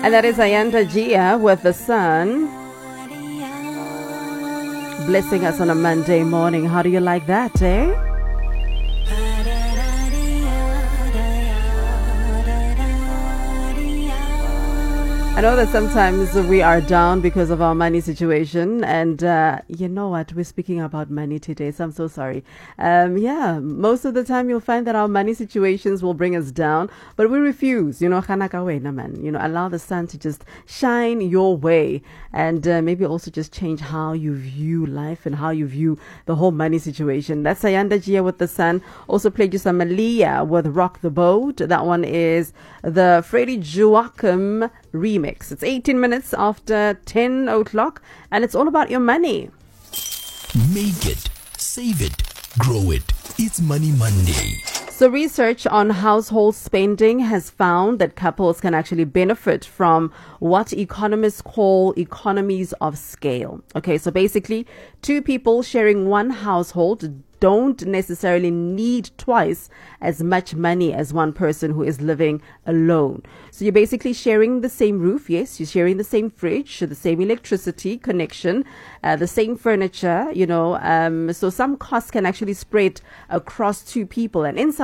And that is Ayanda Gia with The Sun, blessing us on a Monday morning. How do you like that, eh? I know that sometimes we are down because of our money situation, and you know what? We're speaking about money today, so I'm so sorry. Most of the time you'll find that our money situations will bring us down, but we refuse. Allow the sun to just shine your way, and maybe also just change how you view life and how you view the whole money situation. That's Ayanda Gia with The Sun. Also played you some Malia with Rock the Boat. That one is the Freddie Joachim remix. It's 18 minutes after 10 o'clock, and it's all about your money. Make it, save it, grow it. It's Money Monday. So research on household spending has found that couples can actually benefit from what economists call economies of scale. Okay, so basically, two people sharing one household don't necessarily need twice as much money as one person who is living alone. So you're basically sharing the same roof. Yes, you're sharing the same fridge, the same electricity connection, the same furniture, so some costs can actually spread across two people. And in